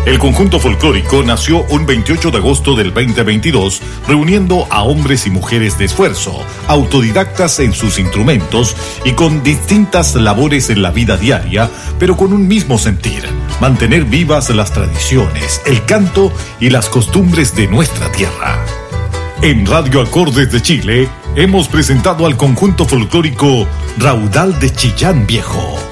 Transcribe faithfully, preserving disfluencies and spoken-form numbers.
El conjunto folclórico nació un veintiocho de agosto del veinte veintidós, reuniendo a hombres y mujeres de esfuerzo, autodidactas en sus instrumentos y con distintas labores en la vida diaria, pero con un mismo sentir: mantener vivas las tradiciones, el canto y las costumbres de nuestra tierra. En Radio Acordes de Chile hemos presentado al conjunto folclórico Raudal de Chillán Viejo.